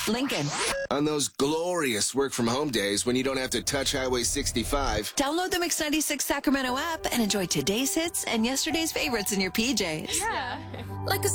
Lincoln. On those glorious work-from-home days when you don't have to touch Highway 65. Download the Mix 96 Sacramento app and enjoy today's hits and yesterday's favorites in your PJs. Yeah. Like a